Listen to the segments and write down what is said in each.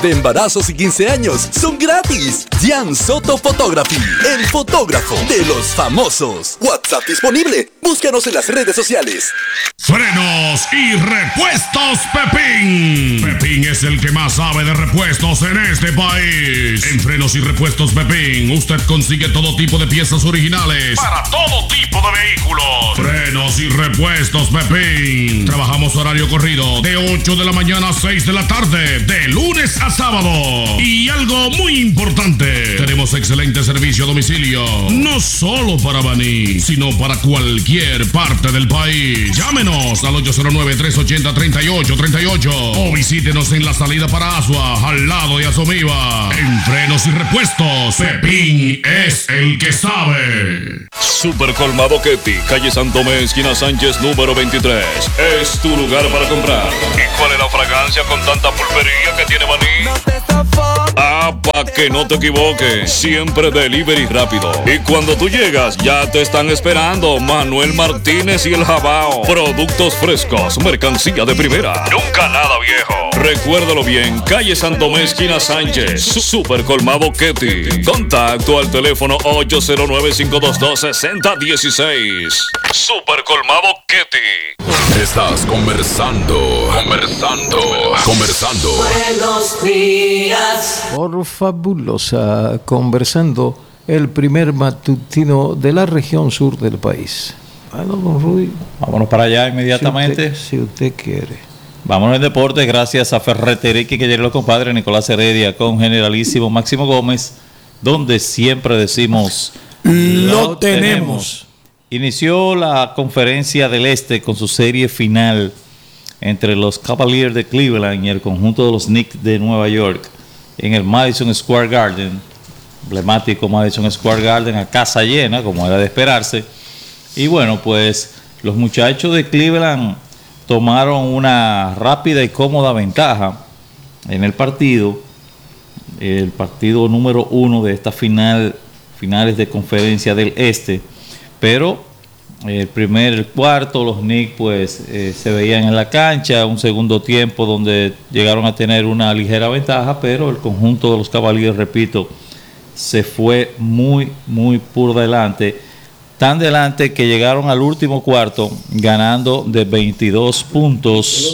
de embarazos y 15 años son gratis. Jan Soto Photography, el fotógrafo de los famosos. WhatsApp disponible. Búscanos en las redes sociales. Frenos y repuestos Pepín. Pepín es el que más sabe de repuestos en este país. En Frenos y Repuestos Pepín, usted consigue todo tipo de piezas originales para todo tipo de vehículos. Frenos y Repuestos Pepín. Trabajamos horario corrido de 8 de la mañana a 6 de la tarde, de lunes a sábado. Y algo muy importante, tenemos excelente servicio a domicilio, no solo para Baní, sino para cualquier parte del país. Llámenos al 809-380-3838 o visítenos en la salida para Asua, al lado de Asomiva. En Frenos y Repuestos, Pepín es el que sabe. Super Colmado Ketty, calle San Tomé, esquina Sánchez, número 23. Es tu lugar para comprar. ¿Y cuál es la fragancia con tanta pulpería que tiene Baní? Pa' que no te equivoques, siempre delivery rápido. Y cuando tú llegas, ya te están esperando Manuel Martínez y el Jabao. Productos frescos, mercancía de primera. Nunca nada viejo. Recuérdalo bien, calle Santomé, esquina Sánchez. Super Colmado Ketty. Contacto al teléfono 809-522-6016. Super Colmado Ketty. Estás conversando. Buenos días. Por Fabulosa, conversando, el primer matutino de la región sur del país. Bueno, don Rudy, vámonos para allá inmediatamente. Si usted quiere. Vámonos en deporte, gracias a Ferretería que ayer los compadres Nicolás Heredia con Generalísimo Máximo Gómez, donde siempre decimos lo tenemos. Inició la Conferencia del Este con su serie final entre los Cavaliers de Cleveland y el conjunto de los Knicks de Nueva York en el Madison Square Garden, emblemático Madison Square Garden, a casa llena, como era de esperarse. Y bueno, pues los muchachos de Cleveland tomaron una rápida y cómoda ventaja en el partido número 1 de esta finales de Conferencia del Este, pero el cuarto, los Knicks pues se veían en la cancha, un segundo tiempo donde llegaron a tener una ligera ventaja, pero el conjunto de los Cavaliers, repito, se fue muy por delante, tan delante que llegaron al último cuarto ganando de 22 puntos.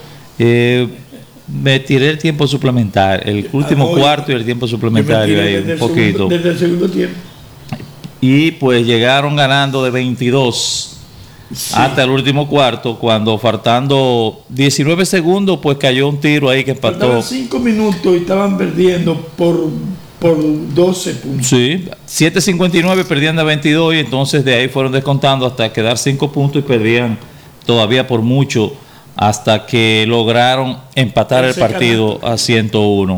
Me tiré el tiempo suplementario, el último cuarto y el tiempo suplementario ahí un poquito. Desde el segundo tiempo. Y pues llegaron ganando de 22 hasta el último cuarto, cuando faltando 19 segundos, pues cayó un tiro ahí que empató. Faltaban 5 minutos y estaban perdiendo por 12 puntos. Sí, 7:59 perdían de 22 y entonces de ahí fueron descontando hasta quedar 5 puntos y perdían todavía por mucho hasta que lograron empatar el partido a 101.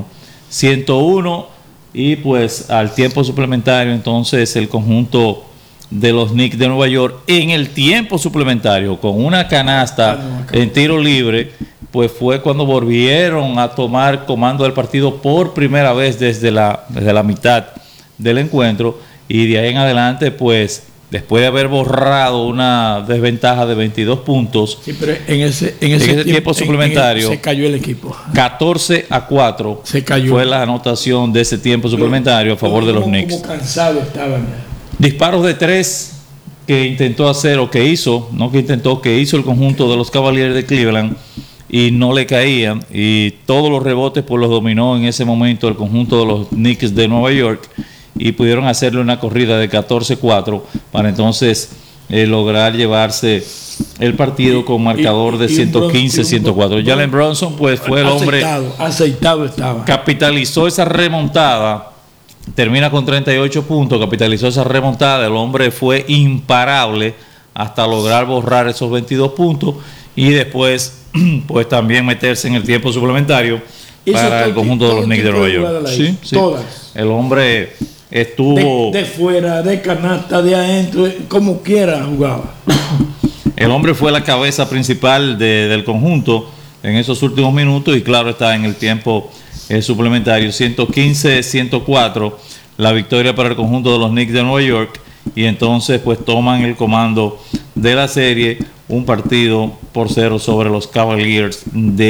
Y pues al tiempo suplementario, entonces el conjunto de los Knicks de Nueva York en el tiempo suplementario con una canasta en tiro libre, pues fue cuando volvieron a tomar comando del partido por primera vez desde la mitad del encuentro, y de ahí en adelante pues después de haber borrado una desventaja de 22 puntos, sí, pero en ese tiempo suplementario se cayó el equipo. 14-4 se cayó. Fue la anotación de ese tiempo suplementario a favor de los Knicks. Como cansados estaban. Disparos de 3 que intentó hacer, o que hizo, no que intentó, que hizo el conjunto de los Cavaliers de Cleveland y no le caían, y todos los rebotes pues los dominó en ese momento el conjunto de los Knicks de Nueva York, y pudieron hacerle una corrida de 14-4 para entonces lograr llevarse el partido con marcador de 115-104. Jalen Brunson pues fue el hombre aceitado estaba. Capitalizó esa remontada, termina con 38 puntos, capitalizó esa remontada, el hombre fue imparable hasta lograr borrar esos 22 puntos y después pues también meterse en el tiempo suplementario para el conjunto de los Knicks de Nueva York. Sí. Todas. El hombre estuvo de fuera, de canasta, de adentro, como quiera jugaba. El hombre fue la cabeza principal del conjunto en esos últimos minutos, y claro está, en el tiempo suplementario 115-104 la victoria para el conjunto de los Knicks de Nueva York, y entonces pues toman el comando de la serie, un partido por 0 sobre los Cavaliers de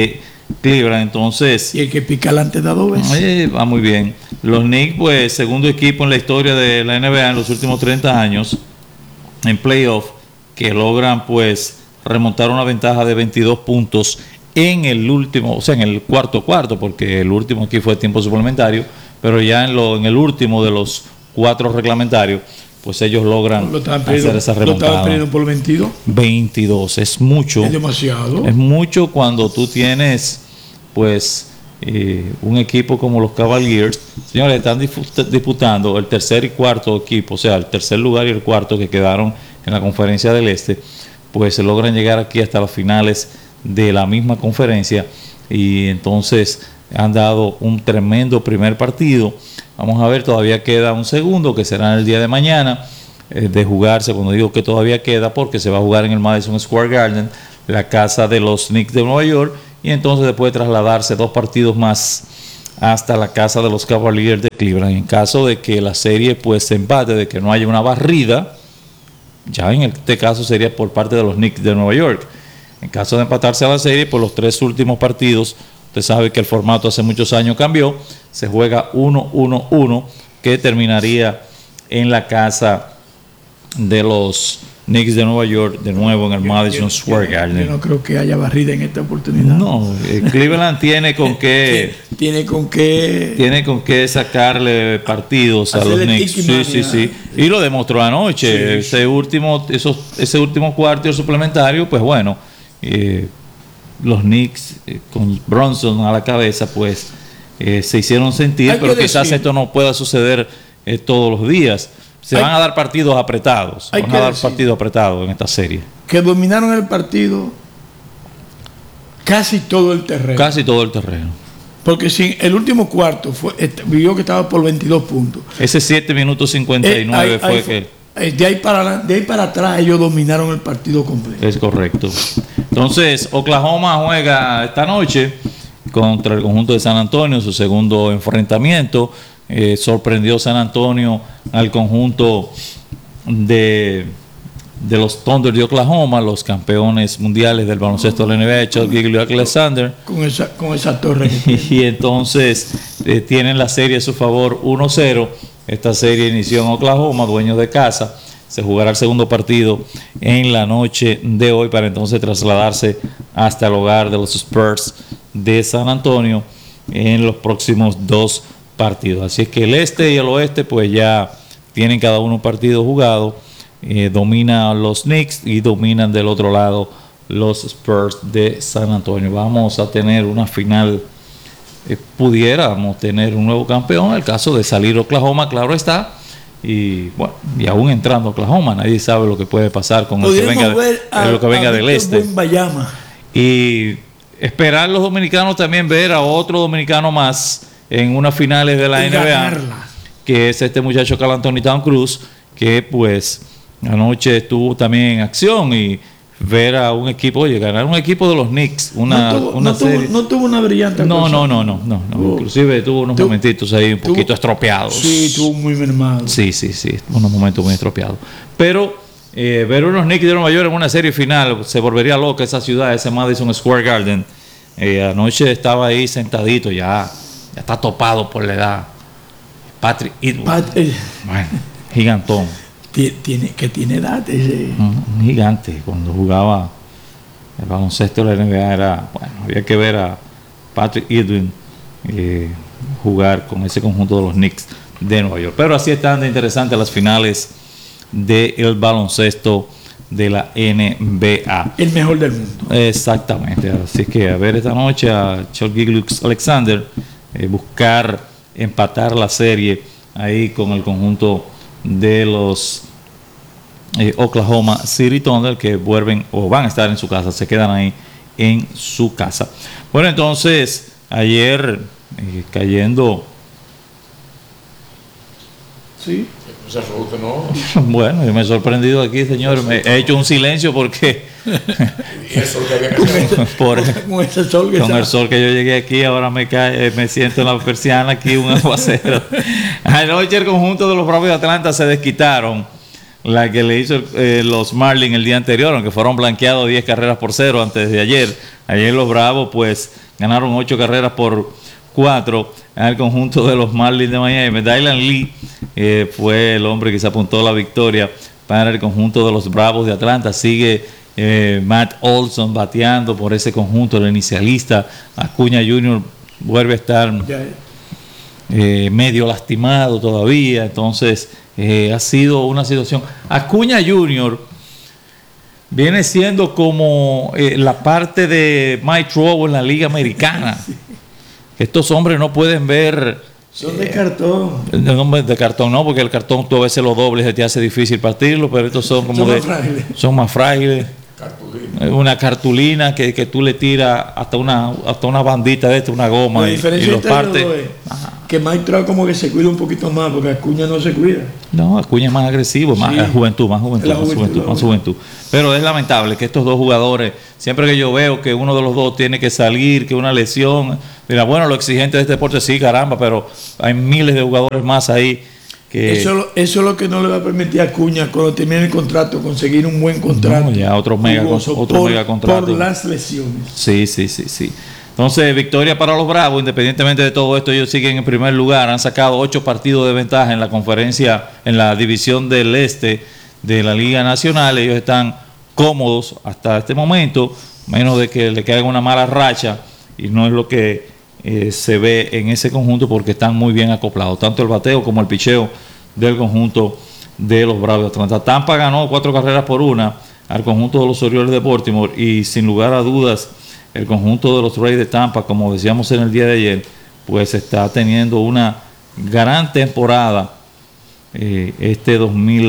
Cleveland. Entonces, y el que pica adelante da 2 veces. Va muy bien. Los Knicks, pues, segundo equipo en la historia de la NBA en los últimos 30 años en playoff, que logran, pues, remontar una ventaja de 22 puntos en el último, o sea, en el cuarto, porque el último aquí fue tiempo suplementario, pero ya en el último de los 4 reglamentarios, pues ellos logran hacer esa remontada. Lo estaban perdiendo por 22. 22, es mucho. Es demasiado. Es mucho cuando tú tienes, pues, un equipo como los Cavaliers. Señores, están disputando el tercer y cuarto equipo, o sea, el tercer lugar y el cuarto que quedaron en la conferencia del Este, pues se logran llegar aquí hasta las finales de la misma conferencia, y entonces han dado un tremendo primer partido. Vamos a ver, todavía queda un segundo, que será el día de mañana, de jugarse. Cuando digo que todavía queda, porque se va a jugar en el Madison Square Garden, la casa de los Knicks de Nueva York, y entonces después trasladarse 2 partidos más hasta la casa de los Cavaliers de Cleveland. En caso de que la serie pues se empate, de que no haya una barrida, ya en este caso sería por parte de los Knicks de Nueva York. En caso de empatarse a la serie, por los 3 últimos partidos, usted sabe que el formato hace muchos años cambió, se juega 1-1-1, que terminaría en la casa de los Knicks de Nueva York, de nuevo en el Madison Square Garden. Yo no creo que haya barrida en esta oportunidad. No, Cleveland tiene con qué tiene con qué sacarle partidos a los Knicks. Sí. Y lo demostró anoche. Ese último cuarto suplementario, pues bueno, los Knicks con Bronson a la cabeza, pues se hicieron sentir, pero quizás esto no pueda suceder todos los días. Se van a dar partidos apretados. Van a dar partidos apretados en esta serie. Que dominaron el partido casi todo el terreno. Casi todo el terreno. Porque si el último cuarto vio que estaba por 22 puntos. Ese 7 minutos 59 fue que... De ahí para atrás ellos dominaron el partido completo. Es correcto. Entonces, Oklahoma juega esta noche contra el conjunto de San Antonio, su segundo enfrentamiento. Sorprendió San Antonio al conjunto de los Thunder de Oklahoma, los campeones mundiales del baloncesto de la NBA, Chuck Gilgeous-Alexander. Con esa torre. Y entonces tienen la serie a su favor 1-0. Esta serie inició en Oklahoma, dueños de casa. Se jugará el segundo partido en la noche de hoy, para entonces trasladarse hasta el hogar de los Spurs de San Antonio en los próximos 2 partidos. Así es que el este y el oeste pues ya tienen cada uno un partido jugado. Domina los Knicks y dominan del otro lado los Spurs de San Antonio. Vamos a tener una final, pudiéramos tener un nuevo campeón, el caso de salir Oklahoma, claro está. Y bueno, y aún entrando a Oklahoma, nadie sabe lo que puede pasar con el que venga del este. Y esperar los dominicanos también ver a otro dominicano más en unas finales de la NBA, que es este muchacho Karl Anthony Towns Cruz, que pues anoche estuvo también en acción, y ver a un equipo, ganar un equipo de los Knicks, no tuvo una brillante actuación. Inclusive tuvo unos momentitos ahí un poquito estropeados. Sí, estuvo muy mermado. Sí, unos momentos muy estropeados. Pero ver unos Knicks de Nueva York en una serie final, se volvería loca esa ciudad, ese Madison Square Garden. Anoche estaba ahí sentadito, ya está topado por la edad. Patrick Ewing. Bueno, gigantón. Tiene edad ese. Un gigante. Cuando jugaba el baloncesto de la NBA había que ver a Patrick Ewing jugar con ese conjunto de los Knicks de Nueva York. Pero así están de interesantes las finales del baloncesto de la NBA. El mejor del mundo. Exactamente. Así que a ver esta noche a Chuck Gilgeous-Alexander buscar empatar la serie ahí con el conjunto de los Oklahoma City Thunder, que vuelven o van a estar en su casa, se quedan ahí en su casa. Bueno, entonces ayer cayendo. Sí. Bueno, yo me he sorprendido aquí, señor. Me he hecho un silencio porque con el sol que yo llegué aquí, ahora me siento en la persiana aquí, un aguacero. Anoche el conjunto de los Bravos de Atlanta se desquitaron la que le hizo los Marlins el día anterior, aunque fueron blanqueados 10 carreras por 0 antes de ayer. Ayer los Bravos pues ganaron 8 carreras por 4 al conjunto de los Marlins de Miami. Dylan Lee fue el hombre que se apuntó a la victoria para el conjunto de los Bravos de Atlanta. Sigue Matt Olson bateando por ese conjunto, el inicialista. Acuña Jr. vuelve a estar medio lastimado todavía, entonces ha sido una situación. Acuña Jr. viene siendo como la parte de Mike Trout en la Liga Americana. Estos hombres no pueden ver. Son de cartón. No, de cartón no, porque el cartón tú a veces lo dobles, se te hace difícil partirlo, pero estos son como son más frágiles. Una cartulina que tú le tiras hasta una bandita de esta, una goma, La diferencia y lo partes. Que Mike Trout como que se cuida un poquito más, porque Acuña no se cuida. No, Acuña es más agresivo, más juventud. Pero es lamentable que estos dos jugadores, siempre que yo veo que uno de los dos tiene que salir, que una lesión, mira, bueno, lo exigente de este deporte sí, caramba, pero hay miles de jugadores más ahí que... Eso es lo que no le va a permitir a Acuña cuando termine el contrato, conseguir un buen contrato. No, ya otro mega contrato. Por las lesiones. Sí. Entonces, victoria para los Bravos. Independientemente de todo esto, ellos siguen en primer lugar. Han sacado 8 partidos de ventaja en la conferencia, en la división del este de la Liga Nacional. Ellos están cómodos hasta este momento, menos de que le caiga una mala racha, y no es lo que se ve en ese conjunto, porque están muy bien acoplados, tanto el bateo como el picheo del conjunto de los Bravos de Atlanta. Tampa ganó 4 carreras por 1 al conjunto de los Orioles de Baltimore, y sin lugar a dudas el conjunto de los Rays de Tampa, como decíamos en el día de ayer, pues está teniendo una gran temporada este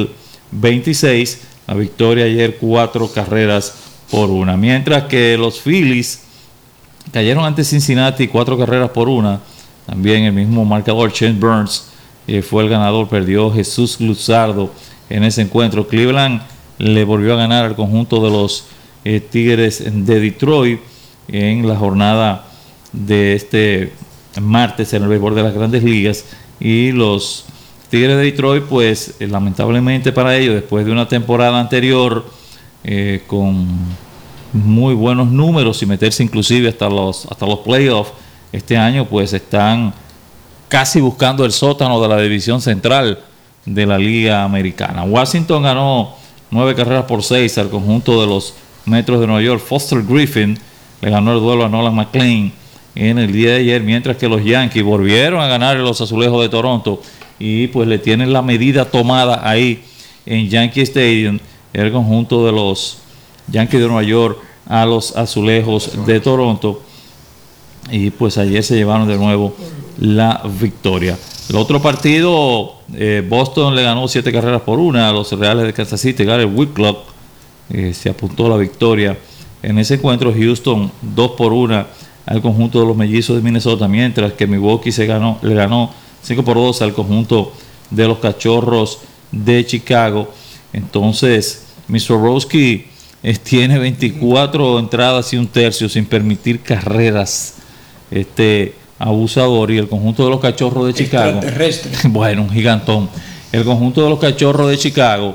2026. La victoria ayer 4 carreras por 1, mientras que los Phillies cayeron ante Cincinnati 4 carreras por 1. También el mismo marcador, Shane Burns fue el ganador, perdió Jesús Luzardo en ese encuentro. Cleveland le volvió a ganar al conjunto de los Tigres de Detroit en la jornada de este martes en el béisbol de las Grandes Ligas, y los Tigres de Detroit, pues lamentablemente para ellos, después de una temporada anterior con muy buenos números y meterse inclusive hasta los playoffs, este año pues están casi buscando el sótano de la división central de la Liga Americana. Washington ganó 9 carreras por 6 al conjunto de los Metros de Nueva York. Foster Griffin le ganó el duelo a Nolan McLean en el día de ayer, mientras que los Yankees volvieron a ganar los Azulejos de Toronto, y pues le tienen la medida tomada ahí en Yankee Stadium, el conjunto de los Yankees de Nueva York a los Azulejos de Toronto, y pues ayer se llevaron de nuevo la victoria. El otro partido, Boston le ganó 7 carreras por 1 a los Reales de Kansas City. Gary Whitlock se apuntó a la victoria en ese encuentro. Houston 2 por 1 al conjunto de los Mellizos de Minnesota, mientras que Milwaukee le ganó 5 por 2 al conjunto de los Cachorros de Chicago. Entonces, Mr. Rosky tiene 24 entradas y 1/3 sin permitir carreras. Abusador, y el conjunto de los Cachorros de Chicago, bueno, un gigantón. El conjunto de los Cachorros de Chicago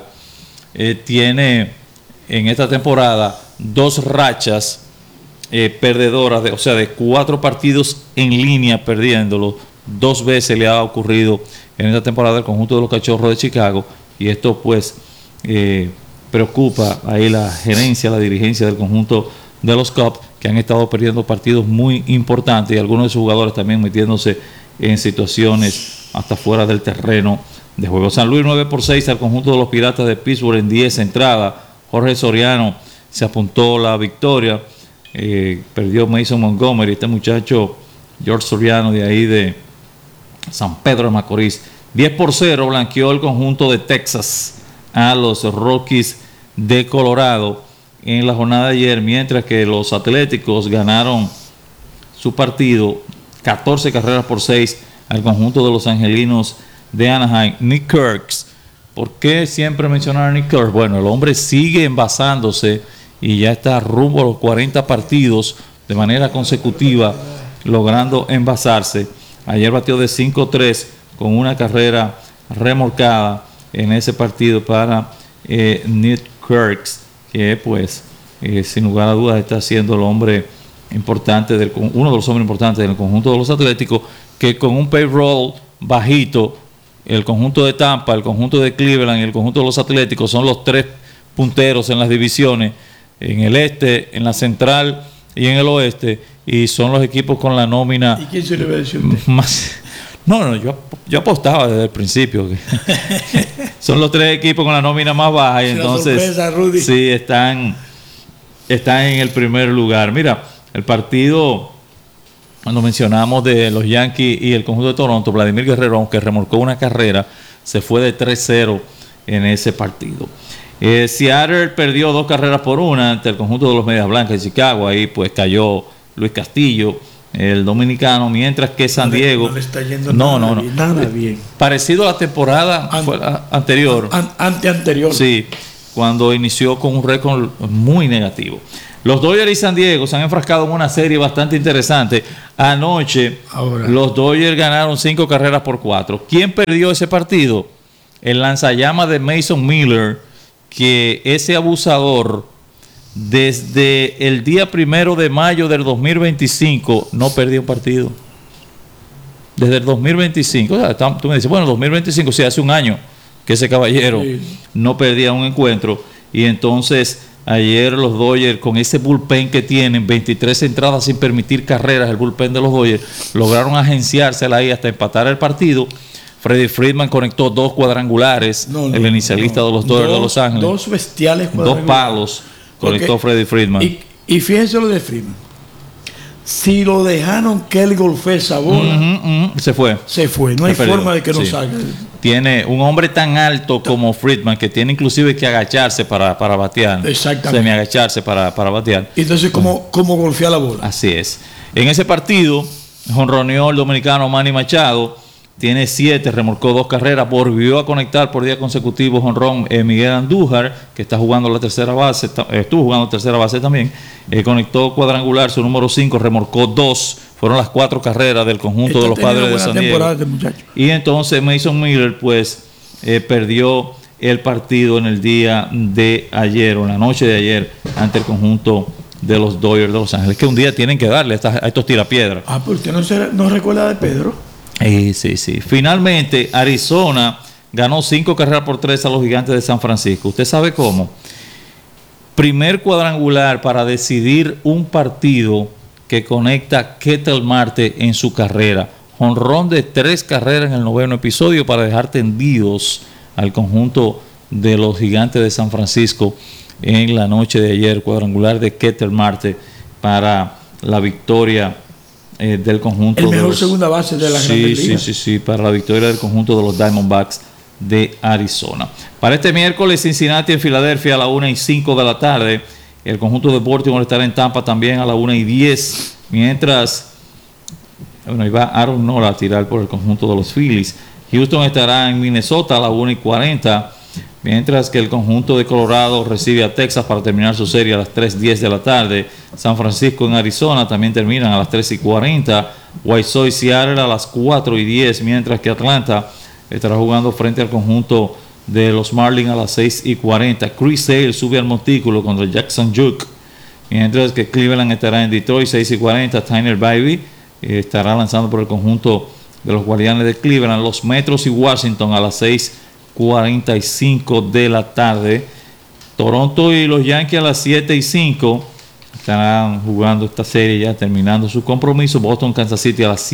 tiene en esta temporada 2 rachas perdedoras, de 4 partidos en línea perdiéndolo. 2 veces le ha ocurrido en esta temporada el conjunto de los Cachorros de Chicago, y esto pues preocupa ahí la gerencia, la dirigencia del conjunto de los Cubs, que han estado perdiendo partidos muy importantes, y algunos de sus jugadores también metiéndose en situaciones hasta fuera del terreno de juego. San Luis 9 por 6 al conjunto de los Piratas de Pittsburgh en 10 entradas. Jorge Soriano se apuntó la victoria, perdió Mason Montgomery, este muchacho George Soriano de ahí de San Pedro de Macorís. 10 por 0 blanqueó el conjunto de Texas a los Rockies de Colorado en la jornada de ayer, mientras que los Atléticos ganaron su partido 14 carreras por 6 al conjunto de los Angelinos de Anaheim. Nick Kirks, ¿por qué siempre mencionar a Nick Kirks? Bueno, el hombre sigue envasándose y ya está rumbo a los 40 partidos de manera consecutiva, logrando envasarse. Ayer batió de 5-3 con una carrera remolcada en ese partido para Nick Kirks, que pues sin lugar a dudas está siendo el hombre importante, uno de los hombres importantes del conjunto de los Atléticos, que con un payroll bajito, el conjunto de Tampa, el conjunto de Cleveland y el conjunto de los Atléticos son los 3 punteros en las divisiones, en el este, en la central y en el oeste, y son los equipos con la nómina. ¿Y quién se le va a decir usted? Más. No, yo apostaba desde el principio que son los 3 equipos con la nómina más baja, y entonces sorpresa, Rudy. sí están en el primer lugar. Mira, el partido, cuando mencionamos de los Yankees y el conjunto de Toronto, Vladimir Guerrero, aunque remolcó una carrera, se fue de 3-0 en ese partido. Seattle perdió 2 carreras por 1 ante el conjunto de los Medias Blancas de Chicago. Ahí pues cayó Luis Castillo, el dominicano, mientras que San Diego no le está yendo nada bien. Parecido a la temporada anterior. Anterior. Sí, cuando inició con un récord muy negativo. Los Dodgers y San Diego se han enfrascado en una serie bastante interesante. Anoche los Dodgers ganaron 5 carreras por 4. ¿Quién perdió ese partido? El lanzallamas de Mason Miller, que ese abusador desde el día 1 de mayo del 2025 no perdió un partido. Desde el 2025, o sea, tú me dices, bueno, 2025, sí, hace un año que ese caballero no perdía un encuentro. Y entonces ayer los Dodgers, con ese bullpen que tienen, 23 entradas sin permitir carreras, el bullpen de los Dodgers, lograron agenciársela ahí hasta empatar el partido. Freddie Freeman conectó 2 cuadrangulares, el inicialista de los Dodgers de Los Ángeles. 2 bestiales cuadrangulares. 2 palos conectó Freddie Freeman. Y fíjense lo de Freeman. Si lo dejaron que él golfee esa bola, se fue. No hay forma de que no salga. Tiene un hombre tan alto como Freeman que tiene inclusive que agacharse para batear. Exactamente. Semi-agacharse para batear. Entonces, ¿cómo golfea la bola? Así es. En ese partido, jonroneó el dominicano Manny Machado. Tiene 7, remolcó 2 carreras, volvió a conectar por día consecutivo jonrón Miguel Andújar, que está jugando la tercera base, estuvo jugando tercera base también, conectó cuadrangular, su número 5, remolcó 2, fueron las 4 carreras del conjunto de los Padres de San Diego. Y entonces Mason Miller pues perdió el partido en el día de ayer, o en la noche de ayer, ante el conjunto de los Dodgers de Los Ángeles, que un día tienen que darle a estos tirapiedras. Pero usted no recuerda de Pedro. Sí. Finalmente, Arizona ganó 5 carreras por 3 a los Gigantes de San Francisco. ¿Usted sabe cómo? Primer cuadrangular para decidir un partido que conecta Ketel Marte en su carrera. Jonrón de 3 carreras en el 9º episodio para dejar tendidos al conjunto de los Gigantes de San Francisco en la noche de ayer. Cuadrangular de Ketel Marte para la victoria del conjunto. El mejor segunda base de la Grandes Ligas. Sí, para la victoria del conjunto de los Diamondbacks de Arizona. Para este miércoles, Cincinnati en Filadelfia a la 1:05 de la tarde. El conjunto de Baltimore estará en Tampa también a la 1:10. Mientras, ahí va Aaron Nola a tirar por el conjunto de los Phillies. Houston estará en Minnesota a la 1:40. Mientras que el conjunto de Colorado recibe a Texas para terminar su serie a las 3:10 de la tarde. San Francisco en Arizona también terminan a las 3:40. White Sox Seattle a las 4:10. Mientras que Atlanta estará jugando frente al conjunto de los Marlins a las 6:40. Chris Sale sube al montículo contra Jackson Juke. Mientras que Cleveland estará en Detroit 6:40. Tyler Bivey estará lanzando por el conjunto de los Guardianes de Cleveland. Los Metros y Washington a las 6:45 de la tarde. Toronto y los Yankees a las 7:05 estarán jugando esta serie, ya terminando su compromiso. Boston, Kansas City a las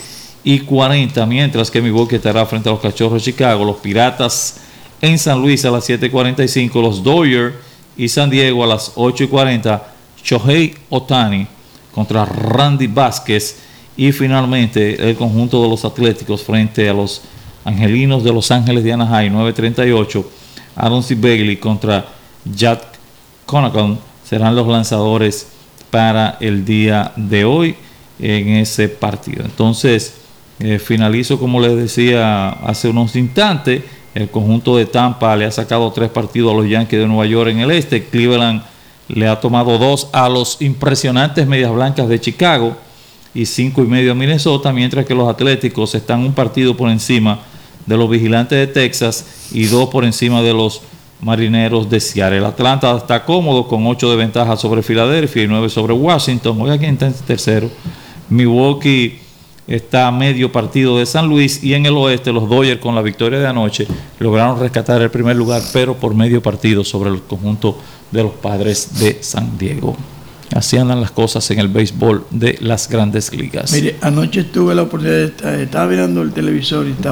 7:40, mientras que Milwaukee estará frente a los Cachorros de Chicago. Los Piratas en San Luis a las 7:45. Los Dodgers y San Diego a las 8:40. Shohei Ohtani contra Randy Vázquez. Y finalmente el conjunto de los Atléticos frente a los Angelinos de Los Ángeles de Anaheim, 9:38. Aaron C. Bailey contra Jack Conaghan serán los lanzadores para el día de hoy en ese partido. Entonces, finalizo como les decía hace unos instantes. El conjunto de Tampa le ha sacado 3 partidos a los Yankees de Nueva York en el este. Cleveland le ha tomado 2 a los impresionantes Medias Blancas de Chicago y 5:30 a Minnesota, mientras que los Atléticos están un partido por encima de los Vigilantes de Texas y 2 por encima de los Marineros de Seattle. Atlanta está cómodo con 8 de ventaja sobre Filadelfia y 9 sobre Washington. Oiga, ¿quién está en tercero? Milwaukee está a medio partido de San Luis, y en el oeste los Dodgers, con la victoria de anoche, lograron rescatar el primer lugar, pero por medio partido sobre el conjunto de los Padres de San Diego. Así andan las cosas en el béisbol de las Grandes Ligas. Mire, anoche tuve la oportunidad estaba mirando el televisor y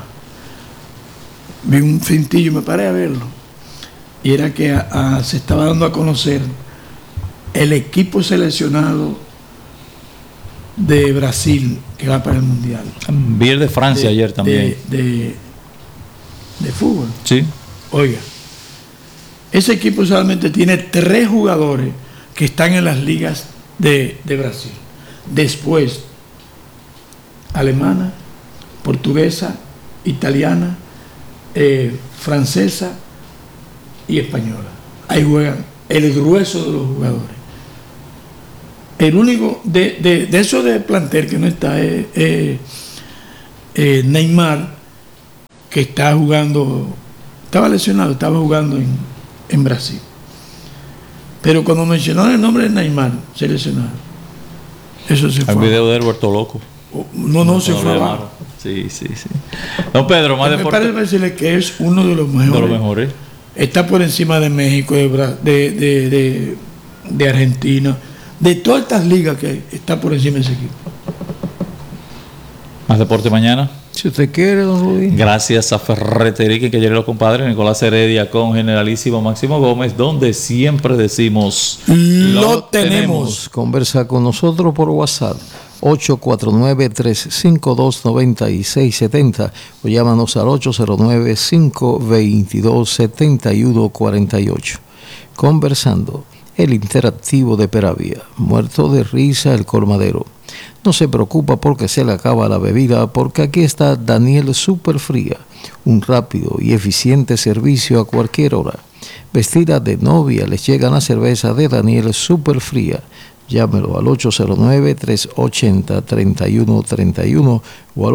vi un cintillo, me paré a verlo, y era que se estaba dando a conocer el equipo seleccionado de Brasil que va para el Mundial. Vi el de Francia ayer también. De fútbol. Sí. Oiga, ese equipo solamente tiene 3 jugadores que están en las ligas de Brasil. Después, alemana, portuguesa, italiana, francesa y española. Ahí juegan el grueso de los jugadores. El único de eso de plantel que no está es Neymar, que estaba lesionado, estaba jugando en Brasil. Pero cuando mencionaron el nombre de Neymar, seleccionado, eso se fue. El video de él vuelto loco. No, se fue abajo. Sí. Don Pedro, más me parece decirle que es uno de los mejores. De los mejores. Está por encima de México, de Argentina, de todas estas ligas que está por encima de ese equipo. Más deporte mañana. Si usted quiere, don Luis. Gracias a Ferretería que ayer los compadres Nicolás Heredia con Generalísimo Máximo Gómez, donde siempre decimos lo tenemos. Conversa con nosotros por WhatsApp 849-352-9670 o llámanos al 809-522-7148. Conversando, el interactivo de Peravia, muerto de risa el colmadero. No se preocupa porque se le acaba la bebida, porque aquí está Daniel Superfría, un rápido y eficiente servicio a cualquier hora. Vestida de novia les llega la cerveza de Daniel Superfría. Llámelo al 809-380-3131 o al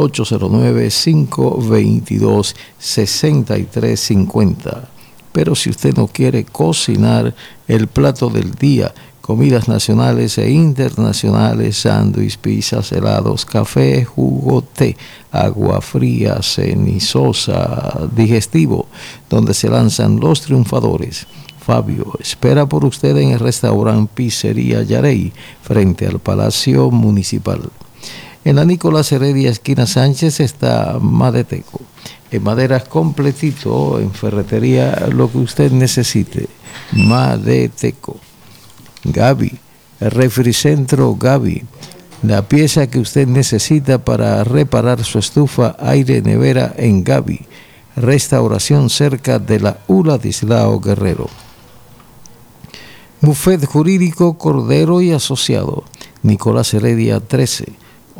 809-522-6350. Pero si usted no quiere cocinar el plato del día, comidas nacionales e internacionales, sándwich, pizzas, helados, café, jugo, té, agua fría, cenizosa, digestivo, donde se lanzan los triunfadores. Fabio espera por usted en el restaurante Pizzería Yarey, frente al Palacio Municipal. En la Nicolás Heredia, esquina Sánchez, está Madeteco. En maderas completito, en ferretería, lo que usted necesite. Madeteco. Gaby, el refricentro Gaby, la pieza que usted necesita para reparar su estufa, aire, nevera en Gaby. Restauración cerca de la ULA de Islao Guerrero. Buffet Jurídico Cordero y Asociado, Nicolás Heredia 13,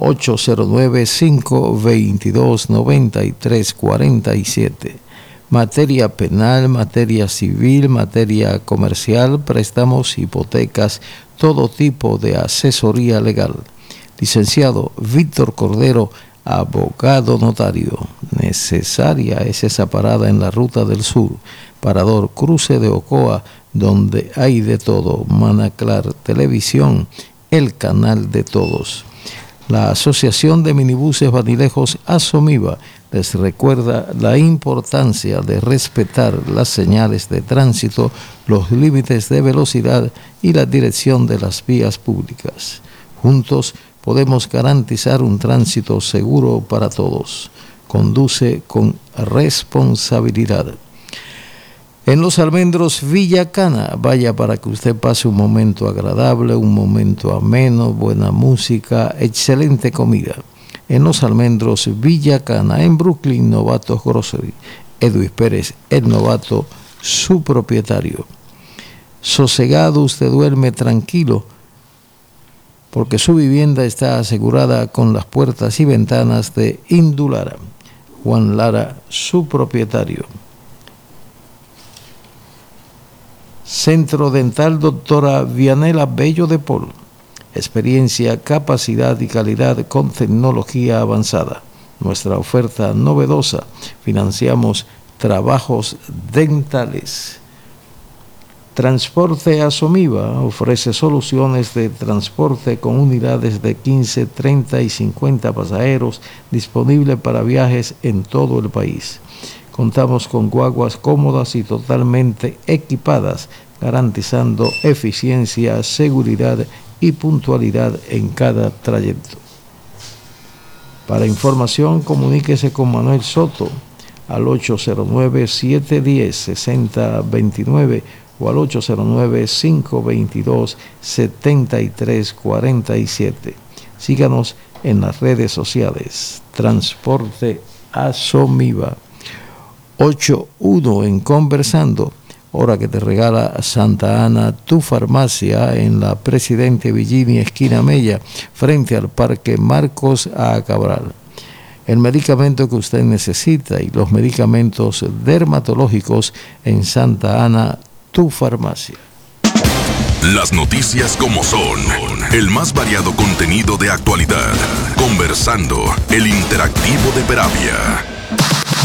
809-522-9347. Materia penal, materia civil, materia comercial, préstamos, hipotecas, todo tipo de asesoría legal. Licenciado Víctor Cordero, abogado notario. Necesaria es esa parada en la Ruta del Sur, Parador Cruce de Ocoa, donde hay de todo. Manaclar Televisión, el canal de todos. La Asociación de Minibuses Vanilejos Asomiva les recuerda la importancia de respetar las señales de tránsito, los límites de velocidad y la dirección de las vías públicas. Juntos podemos garantizar un tránsito seguro para todos. Conduce con responsabilidad. En Los Almendros Villa Cana, vaya para que usted pase un momento agradable, un momento ameno, buena música, excelente comida. En Los Almendros Villa Cana, en Brooklyn, Novatos Grocery. Edwin Pérez, el novato, su propietario. Sosegado, usted duerme tranquilo, porque su vivienda está asegurada con las puertas y ventanas de Indulara. Juan Lara, su propietario. Centro Dental Doctora Vianela Bello de Paul. Experiencia, capacidad y calidad con tecnología avanzada. Nuestra oferta novedosa. Financiamos trabajos dentales. Transporte Asomiva ofrece soluciones de transporte con unidades de 15, 30 y 50 pasajeros disponibles para viajes en todo el país. Contamos con guaguas cómodas y totalmente equipadas, garantizando eficiencia, seguridad y puntualidad en cada trayecto. Para información, comuníquese con Manuel Soto al 809-710-6029 o al 809-522-7347. Síganos en las redes sociales. Transporte Asomiva. 8.1 en Conversando, hora que te regala Santa Ana, tu farmacia, en la Presidente Virginia, esquina Mella, frente al Parque Marcos A. Cabral. El medicamento que usted necesita y los medicamentos dermatológicos en Santa Ana, tu farmacia. Las noticias como son, el más variado contenido de actualidad. Conversando, el interactivo de Peravia.